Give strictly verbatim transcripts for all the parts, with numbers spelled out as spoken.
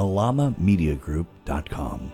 malama media group dot com.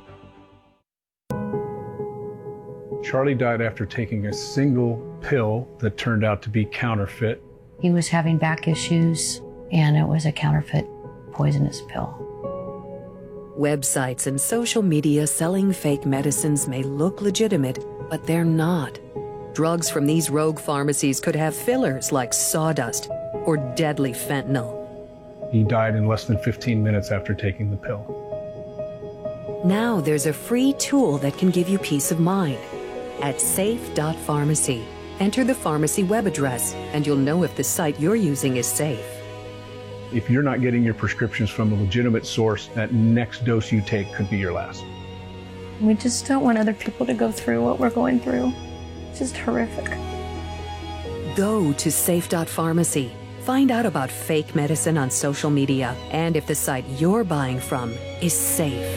Charlie died after taking a single pill that turned out to be counterfeit. He was having back issues, and it was a counterfeit poisonous pill. Websites and social media selling fake medicines may look legitimate, but they're not. Drugs from these rogue pharmacies could have fillers like sawdust or deadly fentanyl. He died in less than fifteen minutes after taking the pill. Now there's a free tool that can give you peace of mind. At safe dot pharmacy, enter the pharmacy web address, and you'll know if the site you're using is safe. If you're not getting your prescriptions from a legitimate source, that next dose you take could be your last. We just don't want other people to go through what we're going through. It's just horrific. Go to safe dot pharmacy. Find out about fake medicine on social media and if the site you're buying from is safe.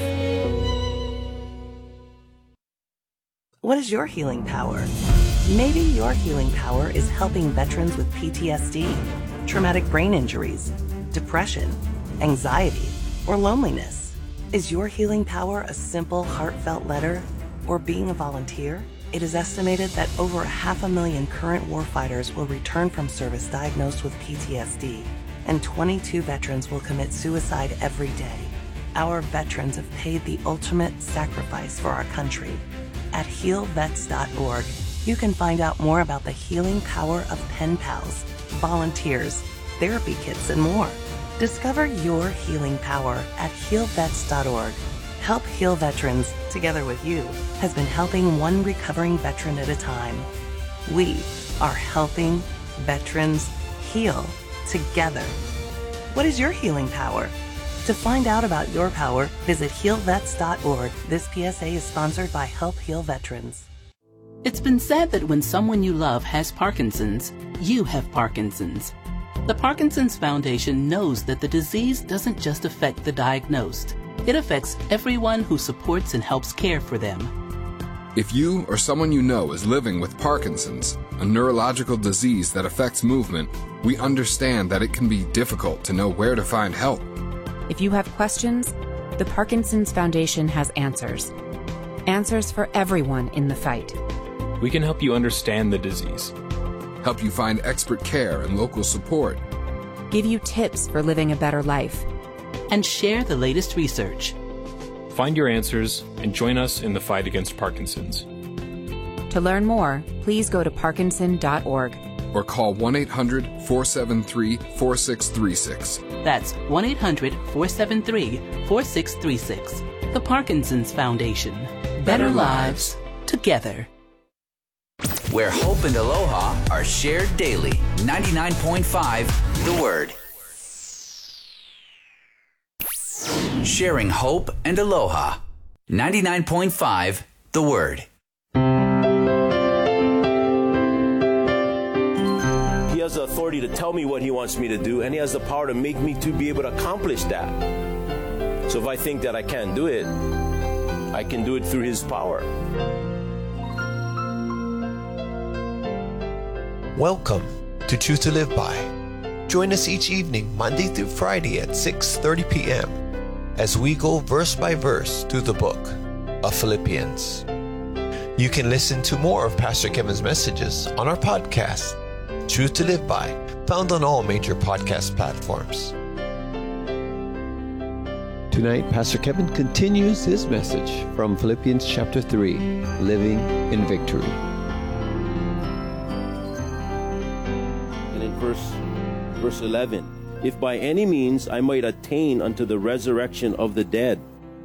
What is your healing power? Maybe your healing power is helping veterans with P T S D, traumatic brain injuries, depression, anxiety, or loneliness. Is your healing power a simple, heartfelt letter or being a volunteer? It is estimated that over half a million current warfighters will return from service diagnosed with P T S D, and twenty-two veterans will commit suicide every day. Our veterans have paid the ultimate sacrifice for our country. At heal vets dot org, you can find out more about the healing power of pen pals, volunteers, therapy kits, and more. Discover your healing power at heal vets dot org. Help Heal Veterans, together with you, has been helping one recovering veteran at a time. We are helping veterans heal together. What is your healing power? To find out about your power, visit heal vets dot org. This P S A is sponsored by Help Heal Veterans. It's been said that when someone you love has Parkinson's, you have Parkinson's. The Parkinson's Foundation knows that the disease doesn't just affect the diagnosed. It affects everyone who supports and helps care for them. If you or someone you know is living with Parkinson's, a neurological disease that affects movement, we understand that it can be difficult to know where to find help. If you have questions, the Parkinson's Foundation has answers. Answers for everyone in the fight. We can help you understand the disease. Help you find expert care and local support. Give you tips for living a better life. And share the latest research. Find your answers and join us in the fight against Parkinson's. To learn more, please go to parkinson dot org. Or call one eight hundred, four seven three, four six three six. That's one eight hundred, four seven three, four six three six. The Parkinson's Foundation. Better lives together. Where hope and aloha are shared daily. ninety-nine point five The Word. Sharing hope and aloha. ninety-nine point five The Word. He has the authority to tell me what he wants me to do, and he has the power to make me to be able to accomplish that. So if I think that I can't do it, I can do it through his power. Welcome to Truth to Live By. Join us each evening, Monday through Friday at six thirty p.m. as we go verse by verse through the book of Philippians. You can listen to more of Pastor Kevin's messages on our podcast, Truth to Live By, found on all major podcast platforms. Tonight, Pastor Kevin continues his message from Philippians chapter three, Living in Victory. And in verse, verse eleven, if by any means I might attain unto the resurrection of the dead,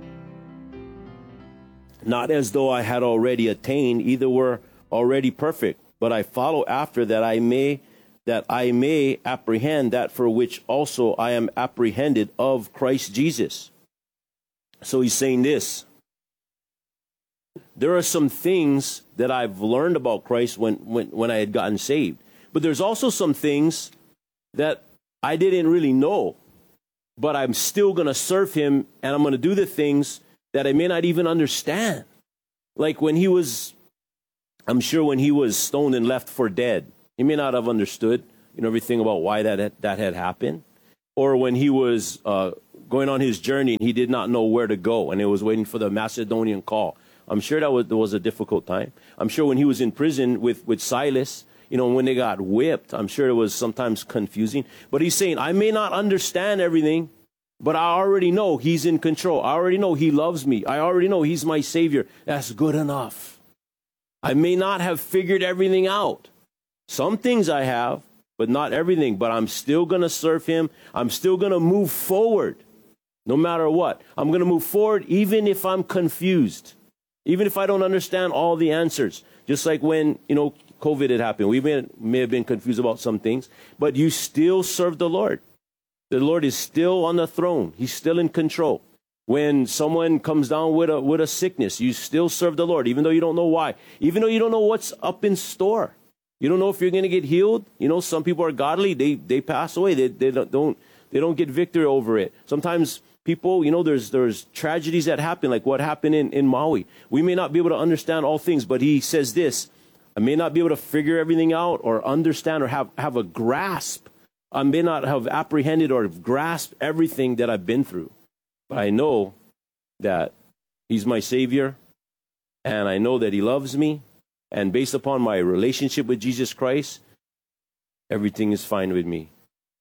not as though I had already attained, either were already perfect, but I follow after that I may that I may apprehend that for which also I am apprehended of Christ Jesus. So he's saying this. There are some things that I've learned about Christ when, when, when I had gotten saved. But there's also some things that I didn't really know. But I'm still going to serve him, and I'm going to do the things that I may not even understand. Like when he was, I'm sure when he was stoned and left for dead, he may not have understood, you know, everything about why that had, that had happened. Or when he was uh, going on his journey and he did not know where to go, and it was waiting for the Macedonian call. I'm sure that was, that was a difficult time. I'm sure when he was in prison with, with Silas, you know, when they got whipped, I'm sure it was sometimes confusing. But he's saying, I may not understand everything, but I already know he's in control. I already know he loves me. I already know he's my Savior. That's good enough. I may not have figured everything out. Some things I have, but not everything. But I'm still going to serve him. I'm still going to move forward, no matter what. I'm going to move forward even if I'm confused, even if I don't understand all the answers. Just like when, you know, COVID had happened. We may, may have been confused about some things, but you still serve the Lord. The Lord is still on the throne. He's still in control. When someone comes down with a, with a sickness, you still serve the Lord, even though you don't know why, even though you don't know what's up in store. You don't know if you're going to get healed. You know, some people are godly. They, they pass away. They, they don't, don't, they don't get victory over it. Sometimes people, you know, there's, there's tragedies that happen, like what happened in, in Maui. We may not be able to understand all things, but he says this, I may not be able to figure everything out or understand or have, have a grasp. I may not have apprehended or grasped everything that I've been through. But I know that he's my Savior, and I know that he loves me. And based upon my relationship with Jesus Christ, everything is fine with me.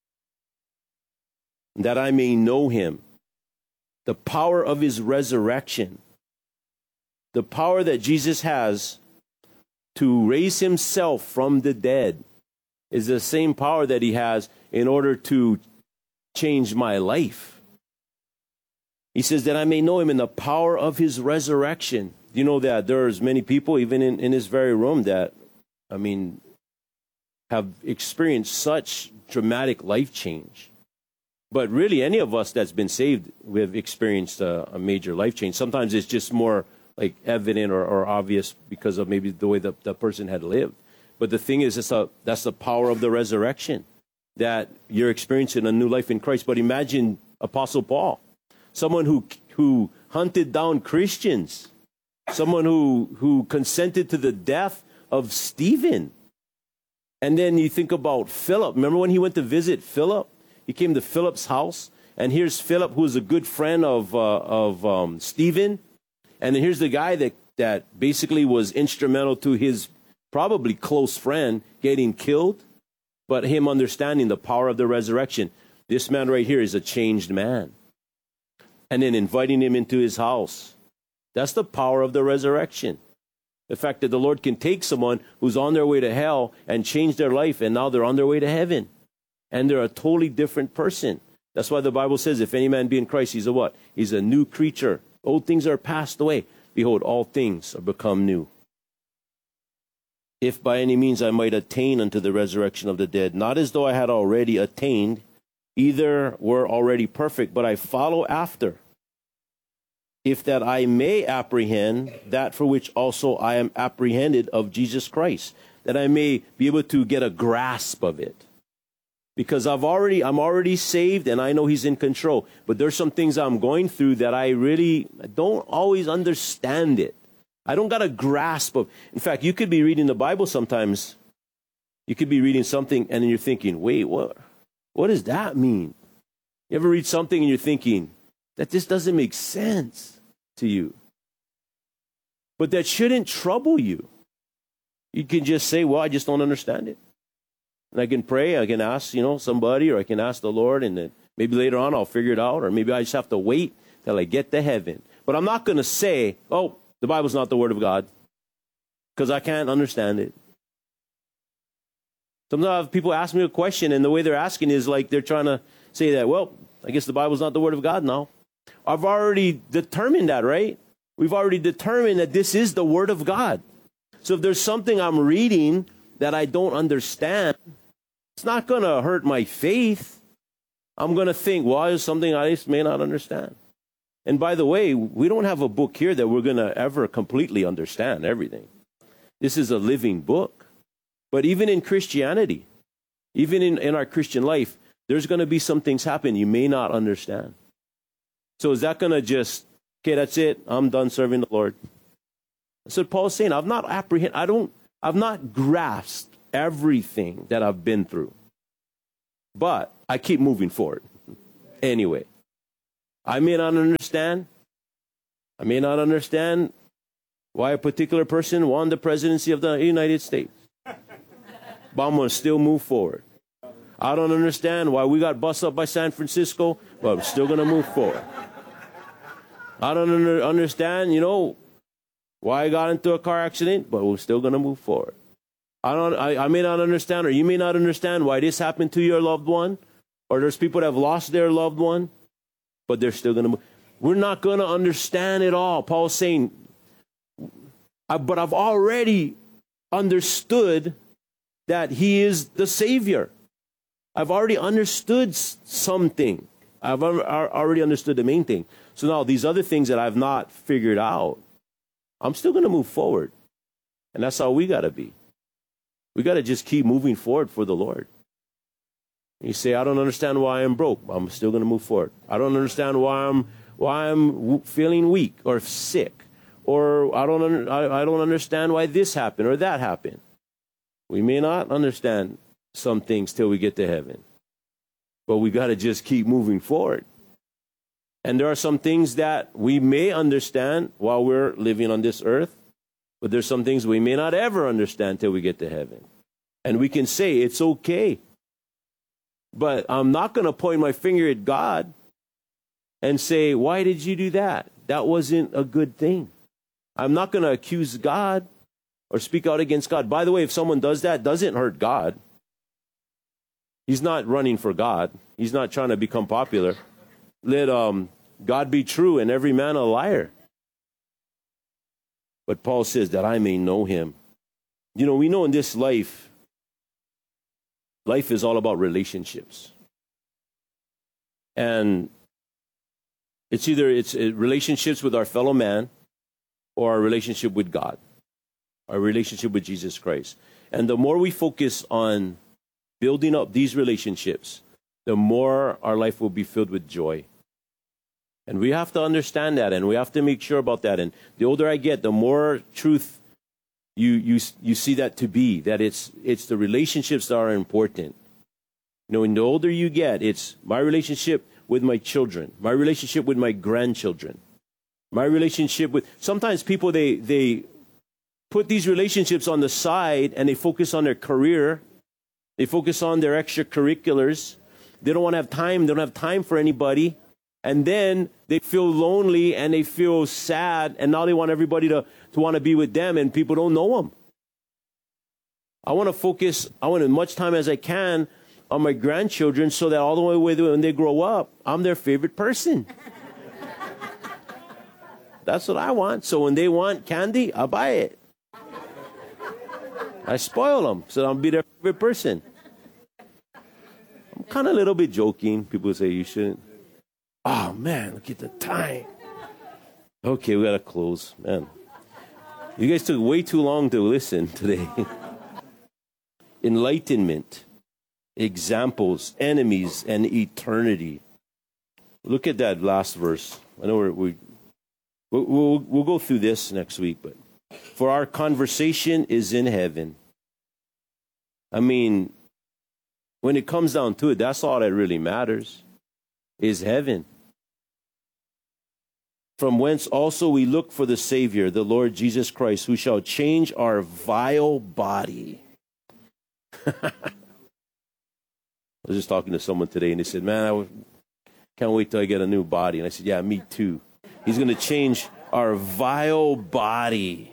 That I may know him, the power of his resurrection, the power that Jesus has to raise himself from the dead is the same power that he has in order to change my life. He says that I may know him in the power of his resurrection. You know that there's many people, even in, in this very room, that, I mean, have experienced such dramatic life change. But really, any of us that's been saved, we've experienced a, a major life change. Sometimes it's just more like evident or, or obvious because of maybe the way the, the person had lived. But the thing is, it's a, that's the power of the resurrection, that you're experiencing a new life in Christ. But imagine Apostle Paul, someone who who hunted down Christians, someone who, who consented to the death of Stephen. And then you think about Philip. Remember when he went to visit Philip? He came to Philip's house, and here's Philip, who was a good friend of uh, of um, Stephen. And then here's the guy that, that basically was instrumental to his probably close friend getting killed, but him understanding the power of the resurrection. This man right here is a changed man. And then inviting him into his house. That's the power of the resurrection. The fact that the Lord can take someone who's on their way to hell and change their life, and now they're on their way to heaven. And they're a totally different person. That's why the Bible says, if any man be in Christ, he's a what? He's a new creature. Old things are passed away. Behold, all things are become new. If by any means I might attain unto the resurrection of the dead, not as though I had already attained, either were already perfect, but I follow after, if that I may apprehend that for which also I am apprehended of Jesus Christ, that I may be able to get a grasp of it. Because I've already, I'm already saved, and I know he's in control. But there's some things I'm going through that I really don't always understand it. I don't got a grasp of. In fact, you could be reading the Bible sometimes. You could be reading something, and then you're thinking, wait, what? What does that mean? You ever read something and you're thinking, that this doesn't make sense to you? But that shouldn't trouble you. You can just say, well, I just don't understand it. And I can pray, I can ask, you know, somebody, or I can ask the Lord, and then maybe later on I'll figure it out, or maybe I just have to wait till I get to heaven. But I'm not going to say, oh, the Bible's not the Word of God, because I can't understand it. Sometimes people ask me a question, and the way they're asking is like they're trying to say that, well, I guess the Bible's not the Word of God now. I've already determined that, right? We've already determined that this is the Word of God. So if there's something I'm reading that I don't understand, it's not going to hurt my faith. I'm going to think, well, there's something I just may not understand. And by the way, we don't have a book here that we're going to ever completely understand everything. This is a living book. But even in Christianity, even in, in our Christian life, there's going to be some things happen you may not understand. So is that going to just, okay, that's it, I'm done serving the Lord? So Paul's saying, I've not apprehend, I don't, I've not grasped everything that I've been through. But I keep moving forward. Anyway. I may not understand. I may not understand why a particular person won the presidency of the United States. But I'm going to still move forward. I don't understand why we got bust up by San Francisco, but I'm still going to move forward. I don't under, understand, you know, why I got into a car accident, but we're still going to move forward. I don't. I, I may not understand, or you may not understand why this happened to your loved one, or there's people that have lost their loved one, but they're still going to move. We're not going to understand it all. Paul's saying, I, but I've already understood that he is the Savior. I've already understood something. I've already understood the main thing. So now these other things that I've not figured out, I'm still going to move forward. And that's how we got to be. We got to just keep moving forward for the Lord. You say, I don't understand why I'm broke. I'm still going to move forward. I don't understand why I'm why I'm w- feeling weak or sick, or I don't un- I, I don't understand why this happened or that happened. We may not understand some things till we get to heaven, but we got to just keep moving forward. And there are some things that we may understand while we're living on this earth, but there's some things we may not ever understand till we get to heaven. And we can say it's okay. But I'm not going to point my finger at God and say, why did you do that? That wasn't a good thing. I'm not going to accuse God or speak out against God. By the way, if someone does that, it doesn't hurt God. He's not running for God. He's not trying to become popular. Let um, God be true and every man a liar. But Paul says that I may know him. You know, we know in this life, life is all about relationships. And it's either it's relationships with our fellow man or our relationship with God, our relationship with Jesus Christ. And the more we focus on building up these relationships, the more our life will be filled with joy. And we have to understand that, and we have to make sure about that. And the older I get, the more truth you you you see that to be, that it's it's the relationships that are important. You know, and the older you get, it's my relationship with my children, my relationship with my grandchildren, my relationship with, sometimes people, they they put these relationships on the side and they focus on their career. They focus on their extracurriculars. They don't want to have time. They don't have time for anybody. And then they feel lonely and they feel sad. And now they want everybody to, to want to be with them, and people don't know them. I want to focus, I want as much time as I can on my grandchildren so that all the way when they grow up, I'm their favorite person. That's what I want. So when they want candy, I'll buy it. I spoil them so I'll be their favorite person. I'm kind of a little bit joking. People say you shouldn't. Oh, man, look at the time. Okay, we got to close. Man, you guys took way too long to listen today. Enlightenment, examples, enemies, and eternity. Look at that last verse. I know we're, we, we'll, we'll, we'll go through this next week, but for our conversation is in heaven. I mean, when it comes down to it, that's all that really matters, is heaven. From whence also we look for the Savior, the Lord Jesus Christ, who shall change our vile body. I was just talking to someone today, and they said, man, I can't wait till I get a new body. And I said, yeah, me too. He's going to change our vile body,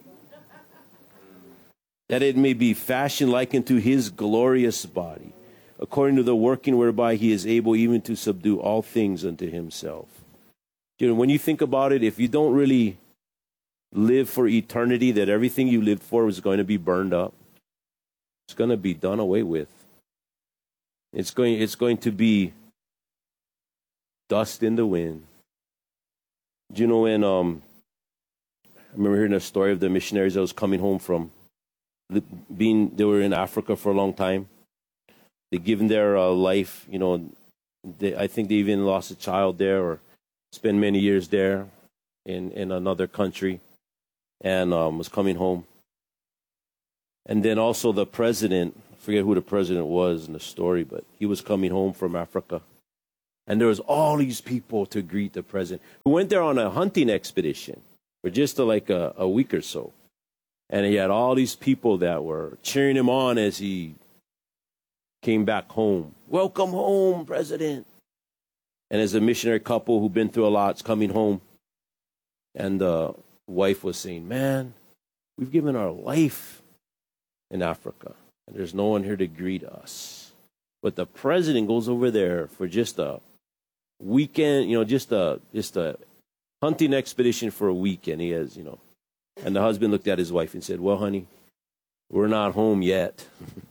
that it may be fashioned like unto his glorious body, according to the working whereby he is able even to subdue all things unto himself. You know, when you think about it, if you don't really live for eternity, that everything you lived for was going to be burned up, it's going to be done away with. It's going, it's going to be dust in the wind. Do you know when, um, I remember hearing a story of the missionaries that was coming home from being, they were in Africa for a long time. They given their uh, life, you know, they, I think they even lost a child there or spent many years there in, in another country, and um, was coming home. And then also the president, I forget who the president was in the story, but he was coming home from Africa. And there was all these people to greet the president, who went there on a hunting expedition for just a, like a, a week or so. And he had all these people that were cheering him on as he came back home. Welcome home, President. And as a missionary couple who've been through a lot, is coming home. And the wife was saying, man, we've given our life in Africa, and there's no one here to greet us. But the president goes over there for just a weekend, you know, just a just a hunting expedition for a weekend. He has, you know. And the husband looked at his wife and said, well, honey, we're not home yet.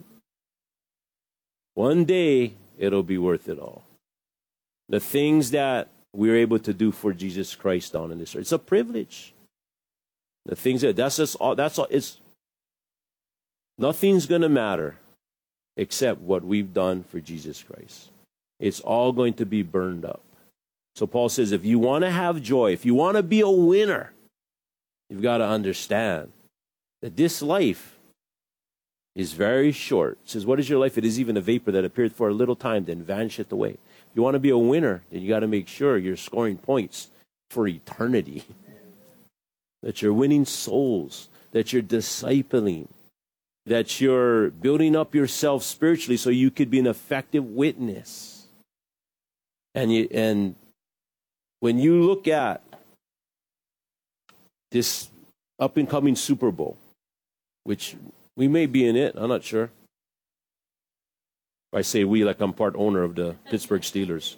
One day, it'll be worth it all. The things that we're able to do for Jesus Christ down in this earth, it's a privilege. The things that, that's just all, that's all, it's, nothing's going to matter except what we've done for Jesus Christ. It's all going to be burned up. So Paul says, if you want to have joy, if you want to be a winner, you've got to understand that this life is very short. It says, what is your life? It is even a vapor that appeared for a little time, then vanisheth away. If you want to be a winner, then you got to make sure you're scoring points for eternity. That you're winning souls, that you're discipling, that you're building up yourself spiritually so you could be an effective witness. And you, and when you look at this up and coming Super Bowl, which we may be in it, I'm not sure. I say we like I'm part owner of the Pittsburgh Steelers.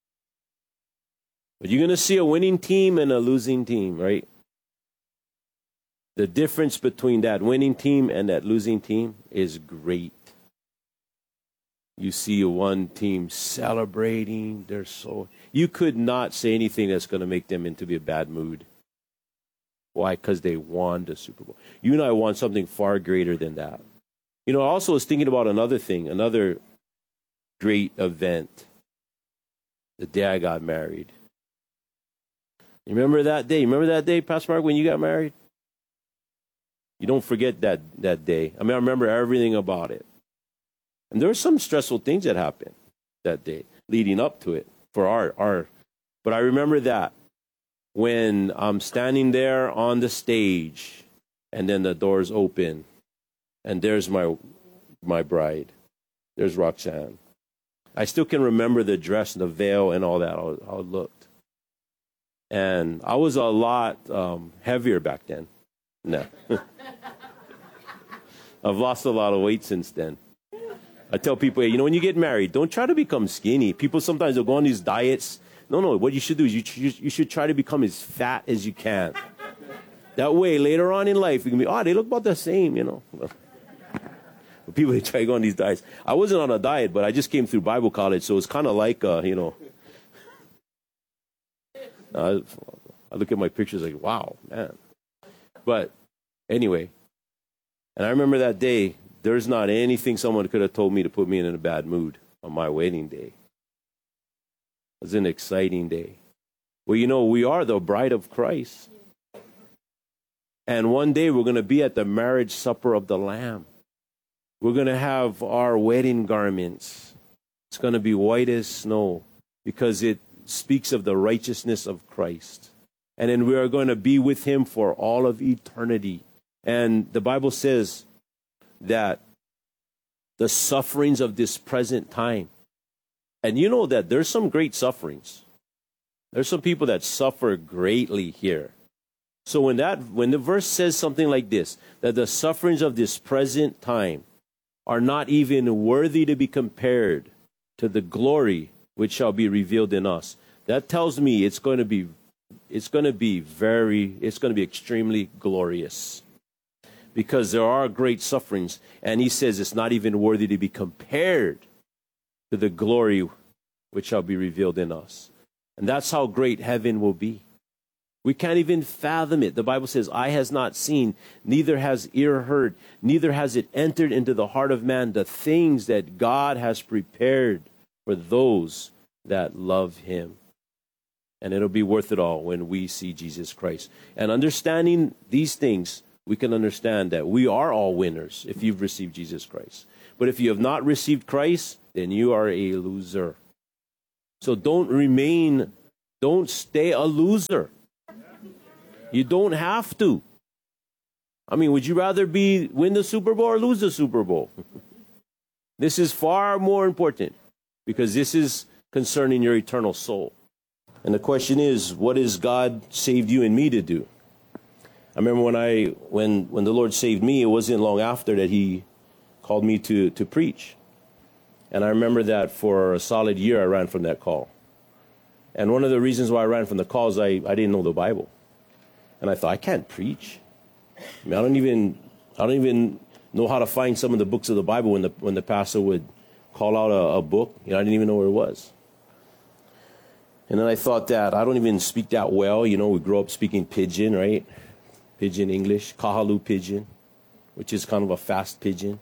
But you're going to see a winning team and a losing team, right? The difference between that winning team and that losing team is great. You see one team celebrating, they're so... You could not say anything that's going to make them into a bad mood. Why? Because they won the Super Bowl. You and I want something far greater than that. You know, I also was thinking about another thing, another great event. The day I got married. You remember that day? You remember that day, Pastor Mark, when you got married? You don't forget that, that day. I mean, I remember everything about it. And there were some stressful things that happened that day, leading up to it for our, our. But I remember that when I'm standing there on the stage, and then the doors open, and there's my my bride. There's Roxanne. I still can remember the dress, the veil, and all that, how, how it looked. And I was a lot um, heavier back then. No. I've lost a lot of weight since then. I tell people, hey, you know, when you get married, don't try to become skinny. People sometimes will go on these diets. No, no, what you should do is you, you, you should try to become as fat as you can. That way, later on in life, you can be, oh, they look about the same, you know. But people, they try to go on these diets. I wasn't on a diet, but I just came through Bible college, so it's kind of like, uh, you know. I, I look at my pictures like, wow, man. But anyway, and I remember that day, there's not anything someone could have told me to put me in a bad mood on my wedding day. It was an exciting day. Well, you know, we are the bride of Christ. And one day we're going to be at the marriage supper of the Lamb. We're going to have our wedding garments. It's going to be white as snow because it speaks of the righteousness of Christ. And then we are going to be with him for all of eternity. And the Bible says that the sufferings of this present time, and you know that there's some great sufferings. There's some people that suffer greatly here. So when that when the verse says something like this, that the sufferings of this present time are not even worthy to be compared to the glory which shall be revealed in us, that tells me it's going to be it's going to be very it's going to be extremely glorious. Because there are great sufferings, and he says it's not even worthy to be compared to the glory which shall be revealed in us. And that's how great heaven will be. We can't even fathom it. The Bible says, eye has not seen, neither has ear heard, neither has it entered into the heart of man the things that God has prepared for those that love him. And it'll be worth it all when we see Jesus Christ. And understanding these things, we can understand that we are all winners if you've received Jesus Christ. But if you have not received Christ, then you are a loser. So don't remain, don't stay a loser. You don't have to. I mean, would you rather be win the Super Bowl or lose the Super Bowl? This is far more important because this is concerning your eternal soul. And the question is, what has God saved you and me to do? I remember when I when when the Lord saved me, it wasn't long after that he called me to, to preach. And I remember that for a solid year I ran from that call. And one of the reasons why I ran from the call is I, I didn't know the Bible. And I thought, I can't preach. I mean, I don't even I don't even know how to find some of the books of the Bible when the when the pastor would call out a, a book. You know, I didn't even know where it was. And then I thought that I don't even speak that well. You know, we grew up speaking pidgin, right? Pidgin English, Kahalu pidgin, which is kind of a fast pidgin.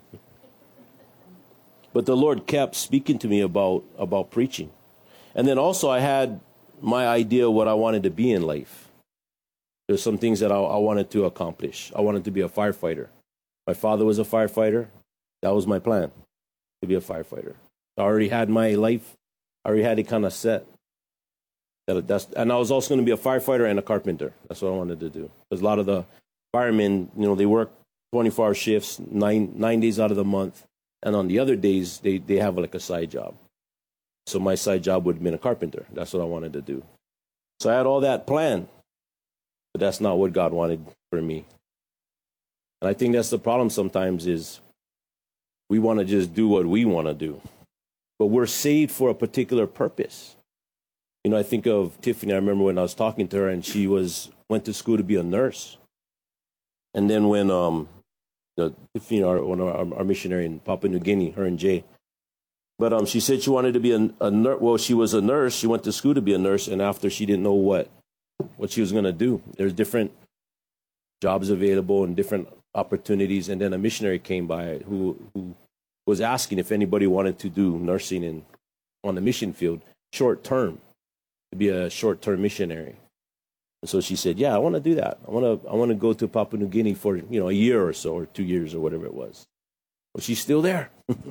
But the Lord kept speaking to me about, about preaching. And then also I had my idea of what I wanted to be in life. There's some things that I, I wanted to accomplish. I wanted to be a firefighter. My father was a firefighter. That was my plan, to be a firefighter. I already had my life. I already had it kind of set. That, that's, and I was also going to be a firefighter and a carpenter. That's what I wanted to do. Because a lot of the firemen, you know, they work twenty-four hour shifts, nine nine days out of the month. And on the other days, they, they have like a side job. So my side job would have been a carpenter. That's what I wanted to do. So I had all that planned. But that's not what God wanted for me. And I think that's the problem sometimes is we want to just do what we want to do. But we're saved for a particular purpose. You know, I think of Tiffany. I remember when I was talking to her, and she was went to school to be a nurse. And then when um, the Tiffany, our, one of our, our missionary in Papua New Guinea, her and Jay, but um, she said she wanted to be a, a nurse. Well, she was a nurse. She went to school to be a nurse, and after she didn't know what what she was going to do. There's different jobs available and different opportunities. And then a missionary came by who who was asking if anybody wanted to do nursing in on the mission field short term. To be a short-term missionary. And so she said, yeah, I want to do that. I want to I want to go to Papua New Guinea for, you know, a year or so, or two years or whatever it was. Well, she's still there.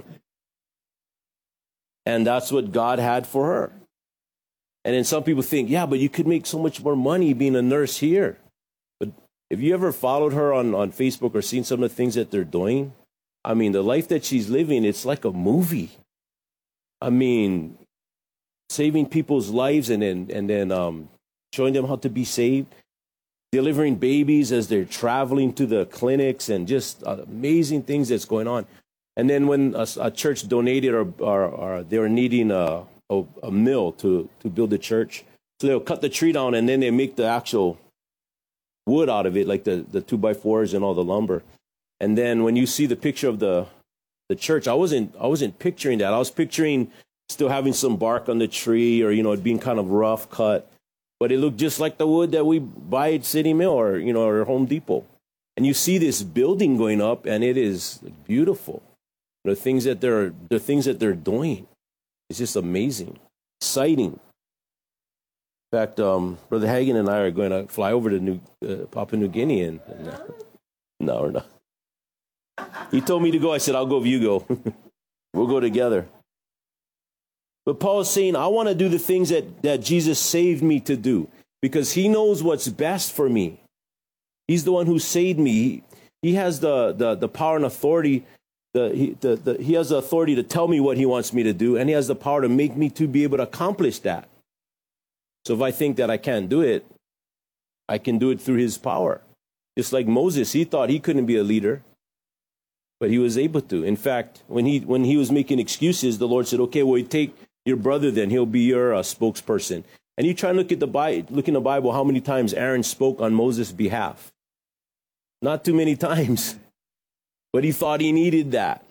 And that's what God had for her. And then some people think, yeah, but you could make so much more money being a nurse here. But if you ever followed her on, on Facebook or seen some of the things that they're doing, I mean, the life that she's living, it's like a movie. I mean, saving people's lives and then and then um, showing them how to be saved, delivering babies as they're traveling to the clinics, and just uh, amazing things that's going on. And then when a, a church donated or, or, or they were needing a, a, a mill to, to build a church, so they'll cut the tree down and then they make the actual wood out of it, like the, the two by fours and all the lumber. And then when you see the picture of the the church, I wasn't I wasn't picturing that. I was picturing still having some bark on the tree, or, you know, it being kind of rough cut. But it looked just like the wood that we buy at City Mill or, you know, or Home Depot. And you see this building going up, and it is beautiful. The things that they're, the things that they're doing, it's just amazing, exciting. In fact, um, Brother Hagen and I are going to fly over to New, uh, Papua New Guinea, and, and uh, no, we're not. He told me to go. I said, I'll go if you go. We'll go together. But Paul is saying, I want to do the things that, that Jesus saved me to do, because he knows what's best for me. He's the one who saved me. He, he has the, the, the power and authority. The, he, the, the, he has the authority to tell me what he wants me to do, and he has the power to make me to be able to accomplish that. So if I think that I can't do it, I can do it through his power. Just like Moses, he thought he couldn't be a leader, but he was able to. In fact, when he when he was making excuses, the Lord said, okay, well, you take your brother then. He'll be your uh, spokesperson. And you try and look at the Bi- look in the Bible how many times Aaron spoke on Moses' behalf. Not too many times. But he thought he needed that.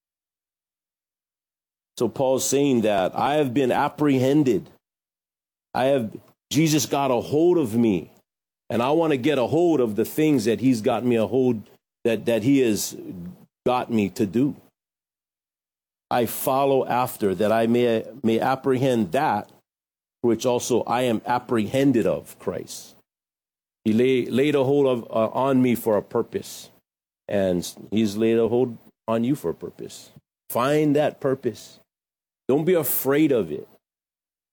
So Paul's saying that I have been apprehended. I have, Jesus got a hold of me. And I want to get a hold of the things that he's got me a hold, that, that he has got me to do. I follow after, that I may, may apprehend that which also I am apprehended of, Christ. He lay, laid a hold of, uh, on me for a purpose. And he's laid a hold on you for a purpose. Find that purpose. Don't be afraid of it.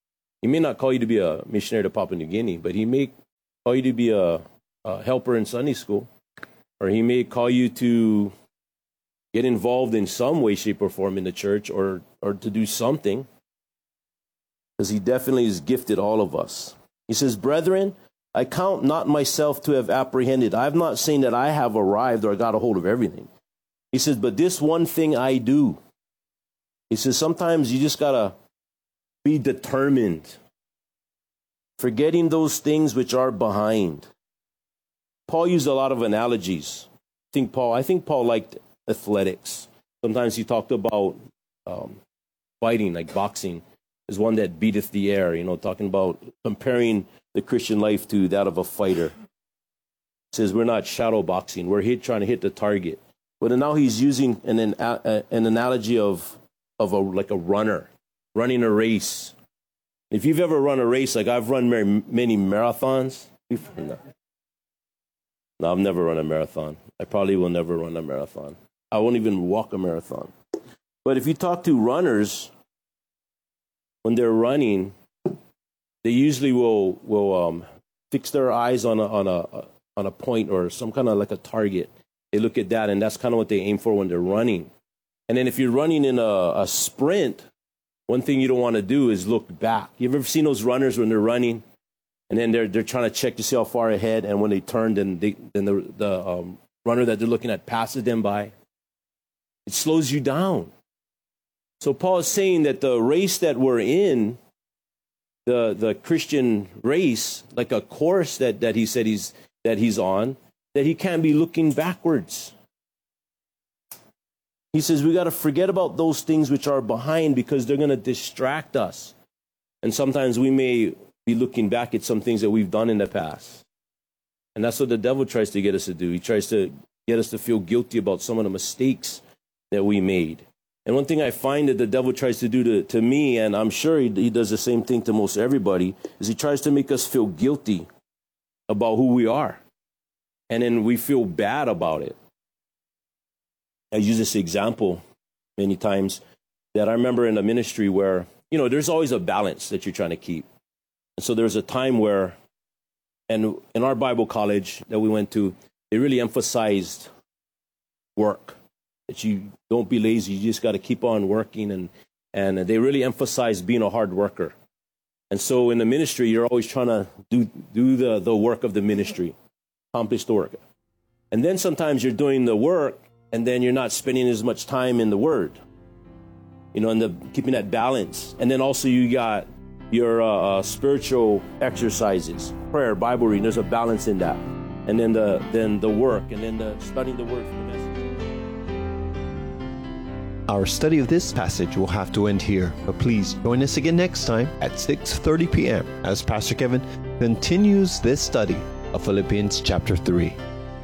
He may not call you to be a missionary to Papua New Guinea, but he may call you to be a, a helper in Sunday school, or he may call you to get involved in some way, shape, or form in the church, or or to do something, because he definitely has gifted all of us. He says, brethren, I count not myself to have apprehended. I'm not saying that I have arrived or got a hold of everything. He says, but this one thing I do. He says, sometimes you just got to be determined, forgetting those things which are behind. Paul used a lot of analogies. I think Paul, I think Paul liked athletics. Sometimes he talked about um, fighting, like boxing is one that beateth the air, you know, talking about comparing the Christian life to that of a fighter. He says we're not shadow boxing, we're hit, trying to hit the target. But now he's using an, an, an analogy of, of a, like a runner, running a race. If you've ever run a race, like I've run many, many marathons. No. no, I've never run a marathon. I probably will never run a marathon. I won't even walk a marathon. But if you talk to runners, when they're running, they usually will will um, fix their eyes on a on a on a point or some kind of like a target. They look at that, and that's kind of what they aim for when they're running. And then if you're running in a, a sprint, one thing you don't want to do is look back. You've ever seen those runners when they're running, and then they're they're trying to check to see how far ahead, and when they turn, then they, then the the um, runner that they're looking at passes them by. It slows you down. So Paul is saying that the race that we're in, the the Christian race, like a course that, that he said he's that he's on, that he can't be looking backwards. He says we got to forget about those things which are behind because they're going to distract us. And sometimes we may be looking back at some things that we've done in the past. And that's what the devil tries to get us to do. He tries to get us to feel guilty about some of the mistakes that we made. And one thing I find that the devil tries to do to, to me, and I'm sure he, he does the same thing to most everybody, is he tries to make us feel guilty about who we are. And then we feel bad about it. I use this example many times that I remember in a ministry where, you know, there's always a balance that you're trying to keep. And so there's a time where, and in our Bible college that we went to, they really emphasized work. That you don't be lazy, you just got to keep on working. And, and they really emphasize being a hard worker. And so in the ministry, you're always trying to do, do the, the work of the ministry, accomplish the work. And then sometimes you're doing the work, and then you're not spending as much time in the Word, you know, and the, keeping that balance. And then also you got your uh, uh, spiritual exercises, prayer, Bible reading, there's a balance in that. And then the, then the work, and then the studying the Word for the message. Our study of this passage will have to end here, but please join us again next time at six thirty p.m. as Pastor Kevin continues this study of Philippians chapter three.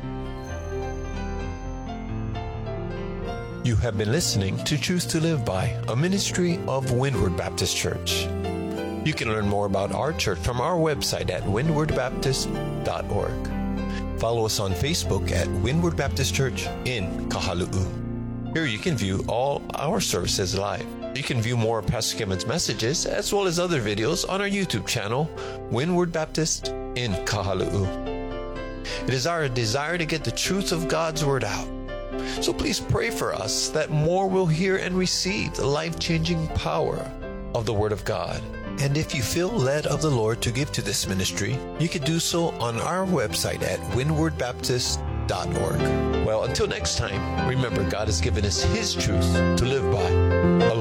You have been listening to Choose to Live By, a ministry of Windward Baptist Church. You can learn more about our church from our website at windward baptist dot org. Follow us on Facebook at Windward Baptist Church in Kahalu'u. Here you can view all our services live. You can view more of Pastor Kevin's messages as well as other videos on our YouTube channel, Windward Baptist in Kahalu'u. It is our desire to get the truth of God's Word out. So please pray for us that more will hear and receive the life-changing power of the Word of God. And if you feel led of the Lord to give to this ministry, you can do so on our website at windward baptist dot org. Well, until next time, remember God has given us His truth to live by.